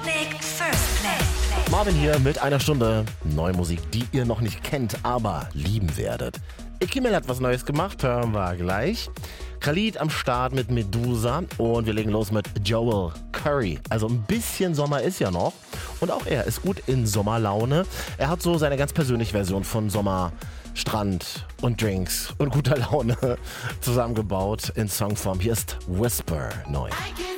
Music First Play. Marvin hier mit einer Stunde neue Musik, die ihr noch nicht kennt, aber lieben werdet. Ikimel hat was Neues gemacht, hören wir gleich. Khalid am Start mit Medusa und wir legen los mit Joel Curry. Also ein bisschen Sommer ist ja noch und auch er ist gut in Sommerlaune. Er hat so seine ganz persönliche Version von Sommer, Strand und Drinks und guter Laune zusammengebaut in Songform. Hier ist Whisper neu. I can